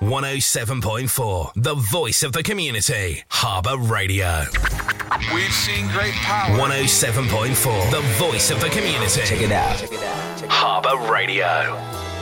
107.4, the voice of the community. Harbour Radio. We've seen great power. 107.4, the voice of the community. Check it out. Harbour Radio.